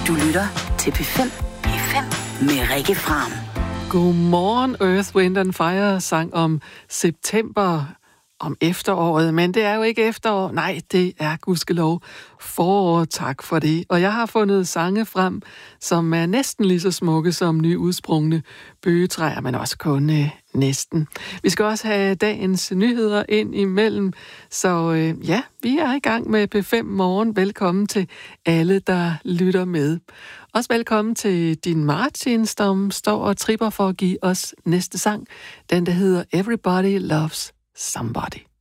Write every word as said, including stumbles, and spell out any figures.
Du lytter til P fem. P fem med Rikke Fram. Godmorgen, Earth, Wind and Fire sang om september, om efteråret, men det er jo ikke efterår. Nej, det er gudskelov forår, tak for det. Og jeg har fundet sange frem, som er næsten lige så smukke som nyudsprungne bøgetræer, men også kun øh, næsten. Vi skal også have dagens nyheder ind imellem, så øh, ja, vi er i gang med P fem Morgen. Velkommen til alle, der lytter med. Også velkommen til din Martin, som står og tripper for at give os næste sang. Den, der hedder Everybody Loves Somebody.